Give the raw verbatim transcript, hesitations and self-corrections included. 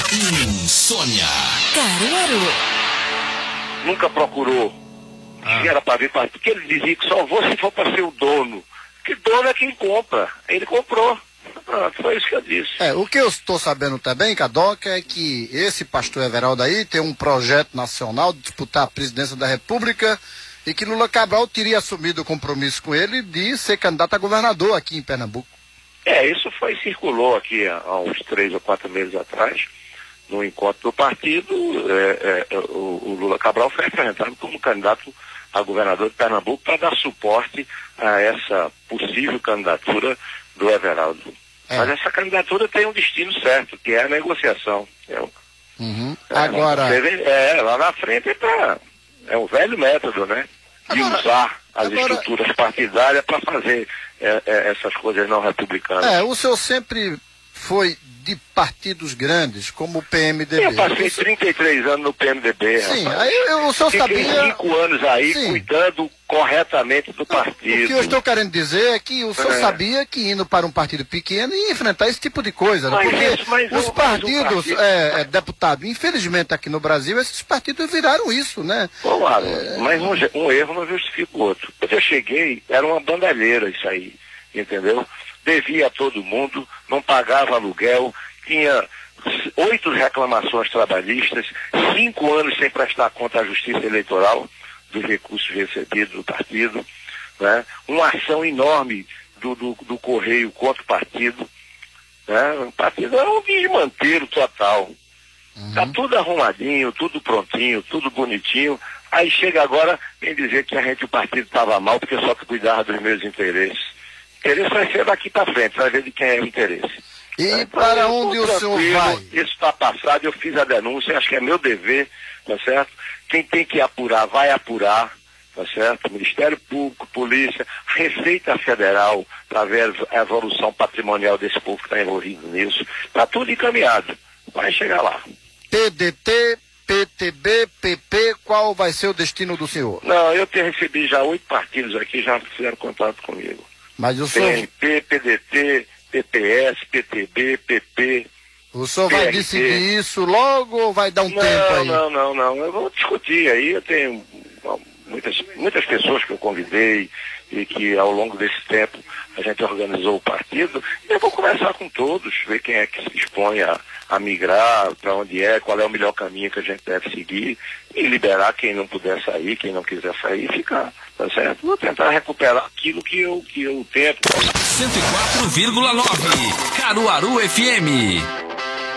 Insônia. Caruaru. Nunca procurou. Ah. Se era para vir partido, porque ele dizia que só vou se for para ser o dono. Que dono é quem compra. Ele comprou. Pronto, foi isso que eu disse. É, o que eu estou sabendo também, Cadoca, é que esse pastor Everaldo aí tem um projeto nacional de disputar a presidência da República e que Lula Cabral teria assumido o compromisso com ele de ser candidato a governador aqui em Pernambuco. É, isso foi, circulou aqui há, há uns três ou quatro meses atrás, no encontro do partido. É, é, o, o Lula Cabral foi apresentado como candidato a governador de Pernambuco para dar suporte a essa possível candidatura do Everaldo. É. Mas essa candidatura tem um destino certo, que é a negociação. É, uhum. é, Agora... É, lá na frente é, pra, é um velho método, né? De agora, usar as agora... estruturas partidárias para fazer é, é, essas coisas não republicanas. É, o senhor sempre foi de partidos grandes, como o P M D B. Eu passei trinta e três anos no P M D B. Sim, rapaz. aí eu, o senhor Fiquei sabia... cinco anos aí Sim. cuidando corretamente do partido. O que eu estou querendo dizer é que o senhor é. sabia que indo para um partido pequeno ia enfrentar esse tipo de coisa, né? Mas Porque isso, mas os um, partidos, mas um partido... é, é, deputado, infelizmente aqui no Brasil, esses partidos viraram isso, né? Claro, é... mas um, um erro não justifica o outro. Quando eu cheguei, era uma bandalheira isso aí, entendeu? Devia a todo mundo, não pagava aluguel, tinha oito reclamações trabalhistas, cinco anos sem prestar conta à Justiça Eleitoral dos recursos recebidos do partido, né? Uma ação enorme do, do, do Correio contra o partido, né? O partido é um desmanteiro total. Está uhum. tudo arrumadinho, tudo prontinho, tudo bonitinho. Aí chega agora em dizer que a gente, o partido estava mal porque só que cuidava dos meus interesses. Interesse vai ser daqui para frente, vai ver de quem é o interesse. E então, para onde o senhor vai? Isso está passado, eu fiz a denúncia, acho que é meu dever, tá certo? Quem tem que apurar, vai apurar, tá certo? Ministério Público, Polícia, Receita Federal, para ver a evolução patrimonial desse povo que está envolvido nisso. Está tudo encaminhado, vai chegar lá. P D T, P T B, P P, qual vai ser o destino do senhor? Não, eu tenho recebido já oito partidos aqui, já fizeram contato comigo. Mas o senhor... P N P, P D T... P P S, P T B, P P. O senhor vai decidir isso logo ou vai dar um não, tempo aí? Não, não, não. Eu vou discutir aí. Eu tenho muitas, muitas pessoas que eu convidei e que ao longo desse tempo a gente organizou o partido. E eu vou conversar com todos, ver quem é que se dispõe a, a migrar, para onde é, qual é o melhor caminho que a gente deve seguir e liberar quem não puder sair, quem não quiser sair e ficar, tá certo? Vou tentar recuperar aquilo que eu, que eu tento. cento e quatro vírgula nove Caruaru F M.